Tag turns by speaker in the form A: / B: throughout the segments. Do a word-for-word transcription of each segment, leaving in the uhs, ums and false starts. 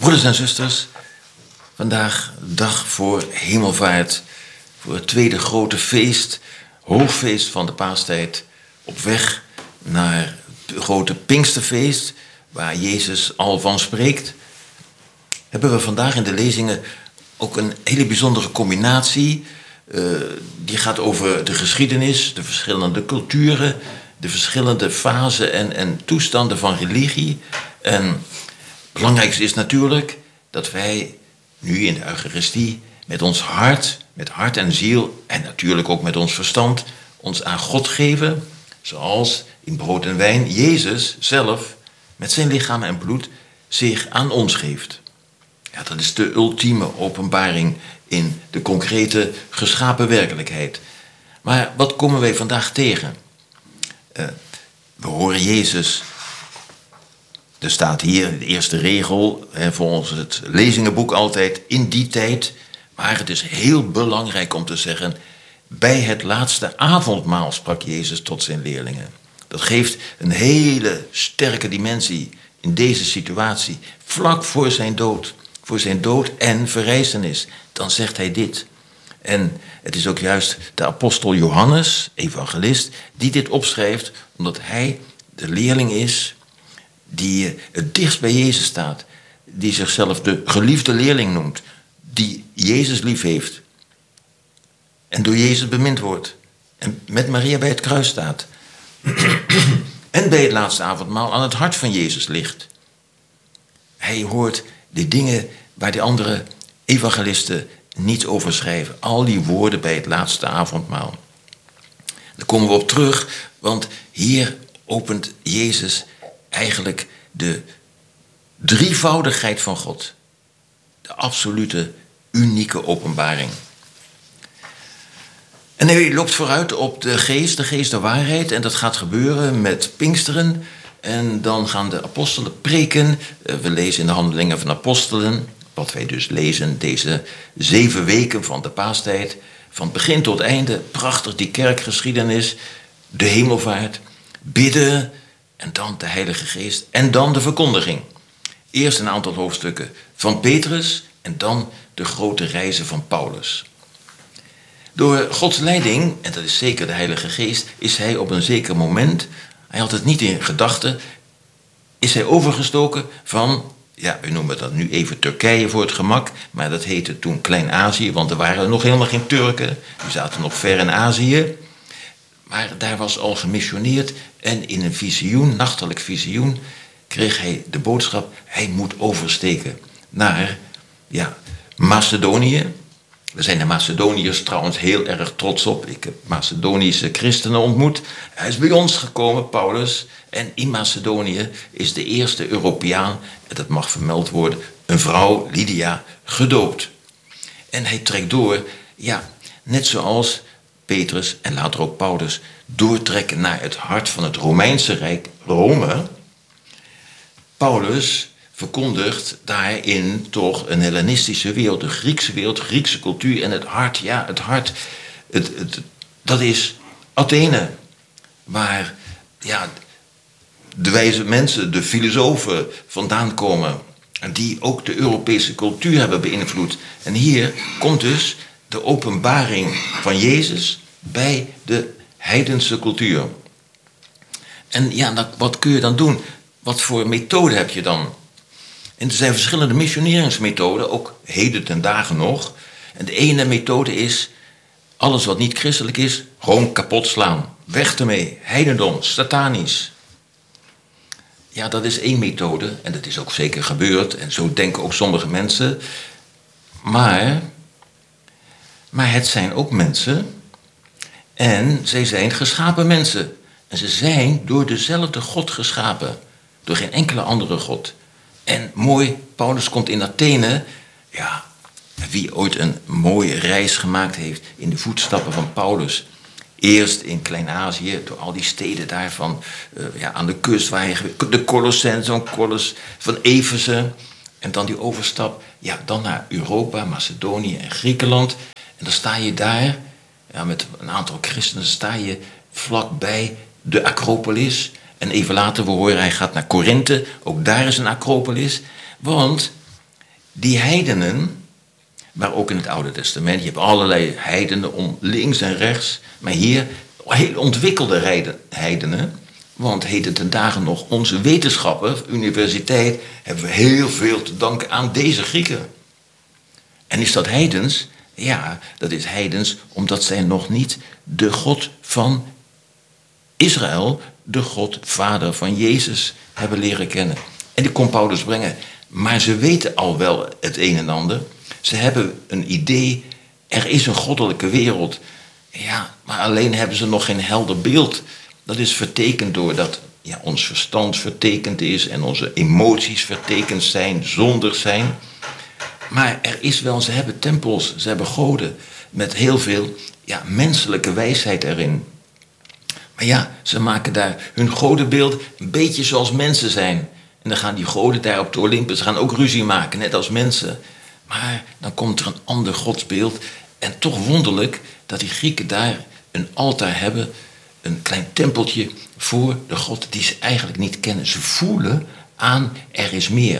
A: Broeders en zusters, vandaag dag voor hemelvaart, voor het tweede grote feest, hoogfeest van de paastijd, op weg naar het grote Pinksterfeest, waar Jezus al van spreekt, hebben we vandaag in de lezingen ook een hele bijzondere combinatie. Uh, die gaat over de geschiedenis, de verschillende culturen, de verschillende fasen en, en toestanden van religie. En het belangrijkste is natuurlijk dat wij nu in de Eucharistie met ons hart, met hart en ziel en natuurlijk ook met ons verstand ons aan God geven, zoals in brood en wijn Jezus zelf met zijn lichaam en bloed zich aan ons geeft. Ja, dat is de ultieme openbaring in de concrete geschapen werkelijkheid. Maar wat komen wij vandaag tegen? Uh, we horen Jezus. Er staat hier in de eerste regel, hè, volgens het lezingenboek altijd, in die tijd. Maar het is heel belangrijk om te zeggen, bij het laatste avondmaal sprak Jezus tot zijn leerlingen. Dat geeft een hele sterke dimensie in deze situatie, vlak voor zijn dood. Voor zijn dood en verrijzenis. Dan zegt hij dit. En het is ook juist de apostel Johannes, evangelist, die dit opschrijft, omdat hij de leerling is die het dichtst bij Jezus staat, die zichzelf de geliefde leerling noemt, die Jezus lief heeft en door Jezus bemind wordt en met Maria bij het kruis staat en bij het laatste avondmaal aan het hart van Jezus ligt. Hij hoort de dingen waar de andere evangelisten niet over schrijven. Al die woorden bij het laatste avondmaal. Daar komen we op terug, want hier opent Jezus eigenlijk de drievoudigheid van God. De absolute, unieke openbaring. En hij loopt vooruit op de geest, de geest der waarheid. En dat gaat gebeuren met Pinksteren. En dan gaan de apostelen preken. We lezen in de Handelingen van de Apostelen, wat wij dus lezen, deze zeven weken van de paastijd. Van begin tot einde, prachtig die kerkgeschiedenis, de hemelvaart, bidden en dan de Heilige Geest en dan de verkondiging. Eerst een aantal hoofdstukken van Petrus en dan de grote reizen van Paulus. Door Gods leiding, en dat is zeker de Heilige Geest, is hij op een zeker moment, hij had het niet in gedachten, is hij overgestoken van, ja, we noemen dat nu even Turkije voor het gemak, maar dat heette toen Klein-Azië, want er waren nog helemaal geen Turken, die zaten nog ver in Azië. Maar daar was al gemissioneerd en in een visioen, nachtelijk visioen, kreeg hij de boodschap, hij moet oversteken naar, ja, Macedonië. Daar zijn de Macedoniërs trouwens heel erg trots op. Ik heb Macedonische christenen ontmoet. Hij is bij ons gekomen, Paulus. En in Macedonië is de eerste Europeaan, en dat mag vermeld worden, een vrouw, Lydia, gedoopt. En hij trekt door, ja, net zoals Petrus en later ook Paulus, doortrekken naar het hart van het Romeinse Rijk, Rome. Paulus verkondigt daarin toch een Hellenistische wereld, de Griekse wereld, Griekse cultuur en het hart, ja, het hart, het, het, dat is Athene, waar, ja, de wijze mensen, de filosofen vandaan komen, en die ook de Europese cultuur hebben beïnvloed. En hier komt dus de openbaring van Jezus bij de heidense cultuur. En ja, dat, wat kun je dan doen? Wat voor methode heb je dan? En er zijn verschillende missioneringsmethoden, ook heden ten dagen nog. En de ene methode is, alles wat niet christelijk is, gewoon kapot slaan. Weg ermee, heidendom, satanisch. Ja, dat is één methode en dat is ook zeker gebeurd. En zo denken ook sommige mensen. Maar, maar het zijn ook mensen en zij zijn geschapen mensen. En ze zijn door dezelfde God geschapen, door geen enkele andere God. En mooi, Paulus komt in Athene. Ja, wie ooit een mooie reis gemaakt heeft in de voetstappen van Paulus. Eerst in Klein-Azië, door al die steden daarvan, uh, ja, aan de kust, waar je, de Colossense, zo'n Colossus van Efeze. En dan die overstap, ja, dan naar Europa, Macedonië en Griekenland. En dan sta je daar, ja, met een aantal christenen, sta je vlakbij de Acropolis. En even later, we horen, hij gaat naar Korinthe. Ook daar is een Acropolis. Want Die heidenen, maar ook in het Oude Testament, je hebt allerlei heidenen om links en rechts, maar hier heel ontwikkelde heidenen, want heden ten dagen nog onze wetenschappen, universiteit, hebben we heel veel te danken aan deze Grieken. En is dat heidens? Ja, dat is heidens omdat zij nog niet de God van Israël, de God, vader van Jezus, hebben leren kennen. En die kon Paulus brengen. Maar ze weten al wel het een en ander. Ze hebben een idee, er is een goddelijke wereld. Ja, maar alleen hebben ze nog geen helder beeld. Dat is vertekend doordat ja, ons verstand vertekend is en onze emoties vertekend zijn, zondig zijn. Maar er is wel, ze hebben tempels, ze hebben goden met heel veel ja, menselijke wijsheid erin. Maar ja, ze maken daar hun godenbeeld een beetje zoals mensen zijn. En dan gaan die goden daar op de Olympus gaan ook ruzie maken, net als mensen. Maar dan komt er een ander godsbeeld. En toch wonderlijk dat die Grieken daar een altaar hebben, een klein tempeltje voor de God die ze eigenlijk niet kennen. Ze voelen aan, er is meer.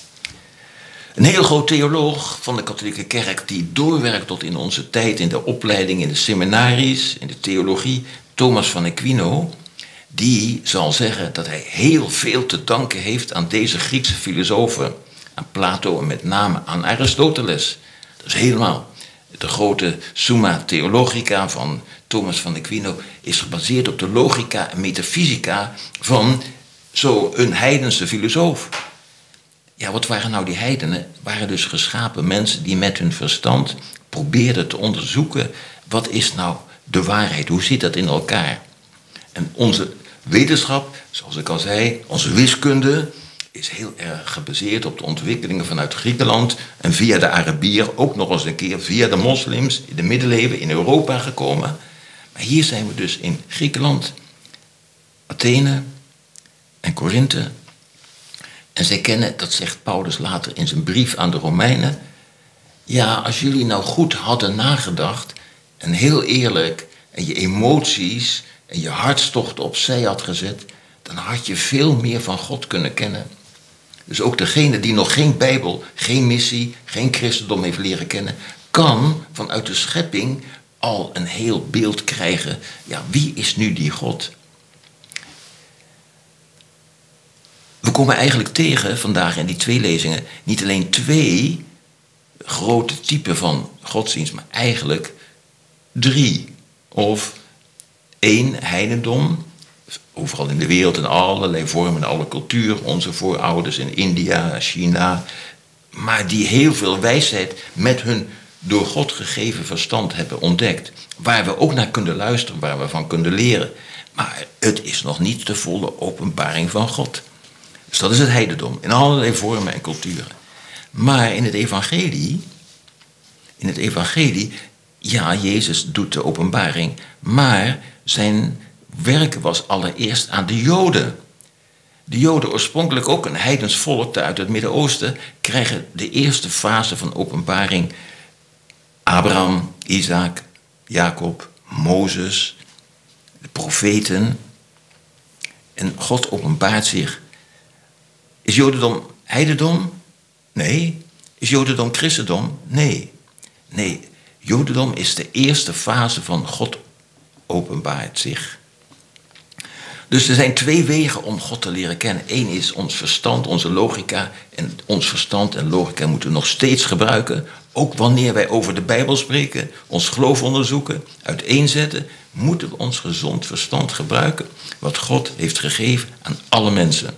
A: Een heel groot theoloog van de katholieke kerk die doorwerkt tot in onze tijd in de opleiding, in de seminaries, in de theologie, Thomas van Aquino, die zal zeggen dat hij heel veel te danken heeft aan deze Griekse filosofen, aan Plato en met name aan Aristoteles. Dat is helemaal. De grote Summa Theologica van Thomas van Aquino is gebaseerd op de logica en metafysica van zo'n heidense filosoof. Ja, wat waren nou die heidenen? Het waren dus geschapen mensen die met hun verstand probeerden te onderzoeken, wat is nou de waarheid? Hoe zit dat in elkaar? En onze wetenschap, zoals ik al zei, onze wiskunde, is heel erg gebaseerd op de ontwikkelingen vanuit Griekenland en via de Arabieren, ook nog eens een keer via de moslims in de middeleeuwen in Europa gekomen. Maar hier zijn we dus in Griekenland, Athene en Korinthe. En zij kennen, dat zegt Paulus later in zijn brief aan de Romeinen, ja, als jullie nou goed hadden nagedacht en heel eerlijk en je emoties en je hartstochten opzij had gezet, dan had je veel meer van God kunnen kennen. Dus ook degene die nog geen Bijbel, geen missie, geen christendom heeft leren kennen, kan vanuit de schepping al een heel beeld krijgen. Ja, wie is nu die God? We komen eigenlijk tegen vandaag in die twee lezingen niet alleen twee grote typen van godsdienst, maar eigenlijk drie. Of één, heidendom, overal in de wereld in allerlei vormen, alle culturen, onze voorouders in India, China, maar die heel veel wijsheid met hun door God gegeven verstand hebben ontdekt, waar we ook naar kunnen luisteren, waar we van kunnen leren. Maar het is nog niet de volle openbaring van God. Dus dat is het heidendom, in allerlei vormen en culturen. Maar in het evangelie, in het evangelie, ja, Jezus doet de openbaring, maar zijn werk was allereerst aan de Joden. De Joden, oorspronkelijk ook een heidens volk uit het Midden-Oosten, krijgen de eerste fase van openbaring. Abraham, Isaac, Jacob, Mozes, de profeten. En God openbaart zich. Is Jodendom heidendom? Nee. Is Jodendom christendom? Nee. Nee, Jodendom is de eerste fase van God openbaart zich. Dus er zijn twee wegen om God te leren kennen. Eén is ons verstand, onze logica. En ons verstand en logica moeten we nog steeds gebruiken. Ook wanneer wij over de Bijbel spreken, ons geloof onderzoeken, uiteenzetten, moeten we ons gezond verstand gebruiken. Wat God heeft gegeven aan alle mensen.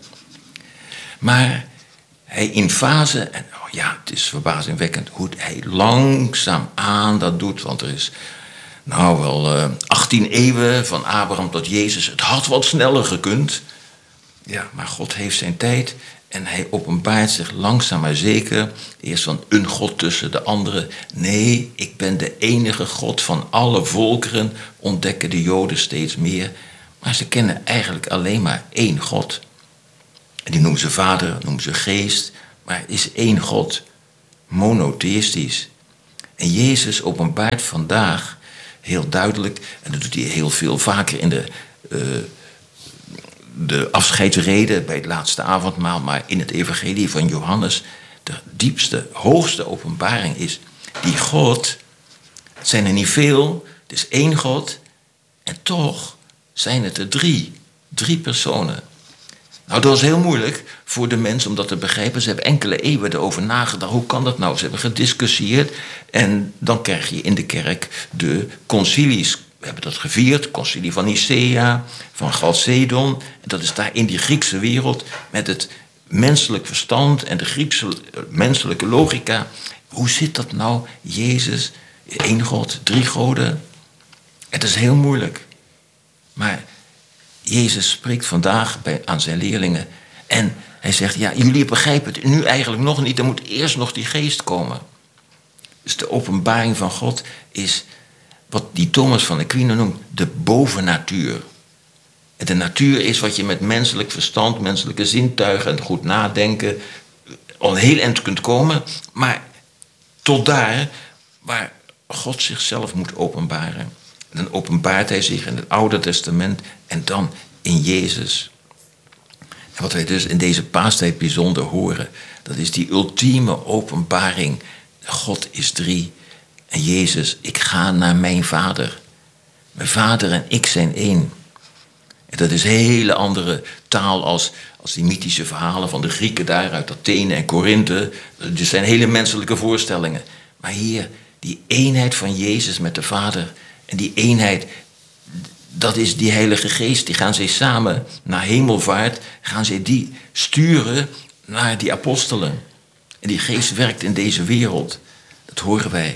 A: Maar hij in fase, en oh ja, het is verbazingwekkend hoe hij langzaam aan dat doet. Want er is nou wel uh, achttien eeuwen van Abraham tot Jezus. Het had wat sneller gekund. Ja, maar God heeft zijn tijd en hij openbaart zich langzaam maar zeker. Eerst van een God tussen de anderen. Nee, ik ben de enige God van alle volkeren, ontdekken de Joden steeds meer. Maar ze kennen eigenlijk alleen maar één God. En die noemen ze Vader, noemen ze Geest, maar het is één God, monotheïstisch. En Jezus openbaart vandaag heel duidelijk, en dat doet hij heel veel vaker in de, uh, de afscheidsreden bij het laatste avondmaal, maar in het evangelie van Johannes, de diepste, hoogste openbaring is. Die God, het zijn er niet veel, het is één God. En toch zijn het er drie. Drie personen. Nou, dat was heel moeilijk voor de mensen om dat te begrijpen. Ze hebben enkele eeuwen erover nagedacht. Hoe kan dat nou? Ze hebben gediscussieerd. En dan krijg je in de kerk de concilies. We hebben dat gevierd. Concilie van Nicea, van Chalcedon. En dat is daar in die Griekse wereld met het menselijk verstand en de Griekse menselijke logica. Hoe zit dat nou? Jezus, één God, drie goden. Het is heel moeilijk. Maar Jezus spreekt vandaag bij, aan zijn leerlingen. En hij zegt, ja, jullie begrijpen het nu eigenlijk nog niet. Er moet eerst nog die geest komen. Dus de openbaring van God is wat die Thomas van Aquino noemt de bovennatuur. En de natuur is wat je met menselijk verstand, menselijke zintuigen en goed nadenken al een heel eind kunt komen. Maar tot daar waar God zichzelf moet openbaren. En dan openbaart hij zich in het Oude Testament en dan in Jezus. En wat wij dus in deze paastijd bijzonder horen, dat is die ultieme openbaring. God is drie. En Jezus, ik ga naar mijn Vader. Mijn Vader en ik zijn één. En dat is een hele andere taal als, als die mythische verhalen van de Grieken daar uit Athene en Korinthe. Dat zijn hele menselijke voorstellingen. Maar hier, die eenheid van Jezus met de Vader. En die eenheid, dat is die Heilige Geest. Die gaan zij samen naar hemelvaart. Gaan zij die sturen naar die apostelen. En die Geest werkt in deze wereld. Dat horen wij.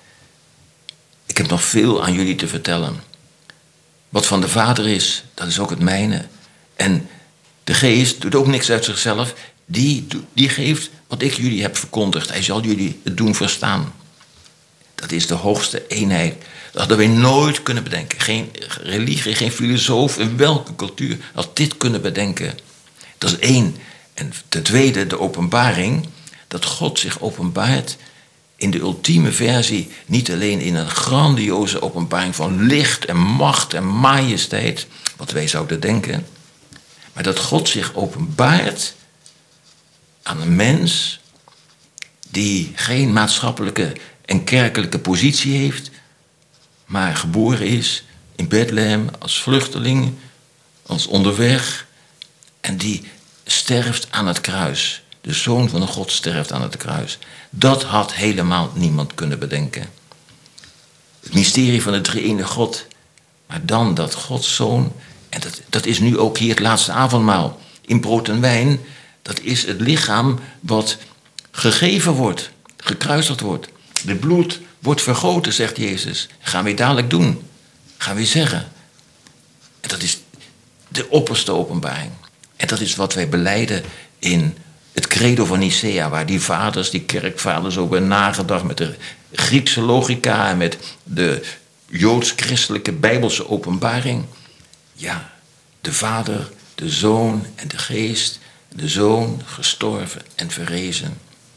A: Ik heb nog veel aan jullie te vertellen. Wat van de Vader is, dat is ook het mijne. En de Geest doet ook niks uit zichzelf. Die, die geeft wat ik jullie heb verkondigd. Hij zal jullie het doen verstaan. Dat is de hoogste eenheid. Dat hadden wij nooit kunnen bedenken. Geen religie, geen filosoof in welke cultuur had dit kunnen bedenken. Dat is één. En ten tweede de openbaring. Dat God zich openbaart in de ultieme versie. Niet alleen in een grandioze openbaring van licht en macht en majesteit. Wat wij zouden denken. Maar dat God zich openbaart aan een mens die geen maatschappelijke en kerkelijke positie heeft, maar geboren is in Bethlehem als vluchteling, als onderweg, en die sterft aan het kruis. De Zoon van de God sterft aan het kruis. Dat had helemaal niemand kunnen bedenken. Het mysterie van de drie-ene God. Maar dan dat Gods Zoon, en dat, dat is nu ook hier het laatste avondmaal, in brood en wijn, dat is het lichaam wat gegeven wordt, gekruisigd wordt. De bloed wordt vergoten, zegt Jezus. Gaan we dadelijk doen. Gaan we zeggen. En dat is de opperste openbaring. En dat is wat wij belijden in het credo van Nicea, waar die vaders, die kerkvaders over hebben nagedacht met de Griekse logica en met de joods-christelijke bijbelse openbaring. Ja, de Vader, de Zoon en de Geest, de Zoon gestorven en verrezen.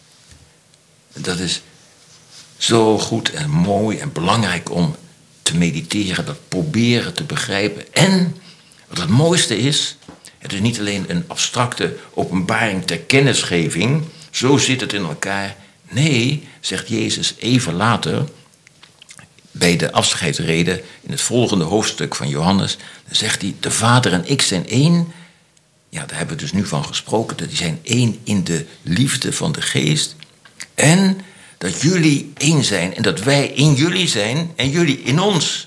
A: Dat is zo goed en mooi en belangrijk om te mediteren, dat proberen te begrijpen. En wat het mooiste is, het is niet alleen een abstracte openbaring ter kennisgeving, zo zit het in elkaar. Nee, zegt Jezus even later, bij de afscheidsrede in het volgende hoofdstuk van Johannes, dan zegt hij, de Vader en ik zijn één. Ja, daar hebben we dus nu van gesproken, dat die zijn één in de liefde van de Geest. En dat jullie één zijn en dat wij in jullie zijn en jullie in ons.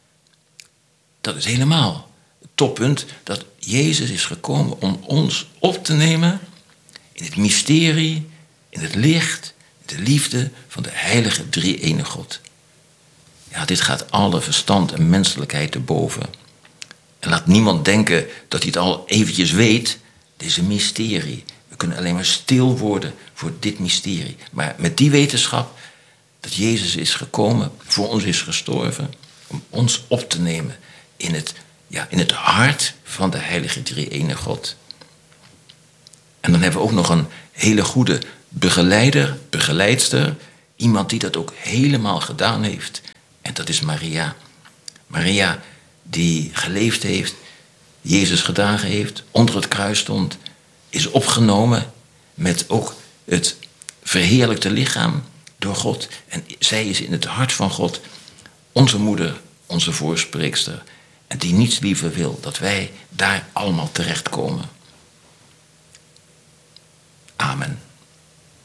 A: Dat is helemaal het toppunt, dat Jezus is gekomen om ons op te nemen in het mysterie, in het licht, de liefde van de heilige drie-ene God. Ja, dit gaat alle verstand en menselijkheid te boven. En laat niemand denken dat hij het al eventjes weet. Dit is een mysterie. We kunnen alleen maar stil worden voor dit mysterie. Maar met die wetenschap dat Jezus is gekomen, voor ons is gestorven, om ons op te nemen in het, ja, in het hart van de heilige drie-ene God. En dan hebben we ook nog een hele goede begeleider, begeleidster, iemand die dat ook helemaal gedaan heeft. En dat is Maria. Maria die geleefd heeft, Jezus gedragen heeft, onder het kruis stond, is opgenomen met ook het verheerlijkte lichaam door God. En zij is in het hart van God onze moeder, onze voorspreekster. En die niets liever wil dat wij daar allemaal terechtkomen. Amen.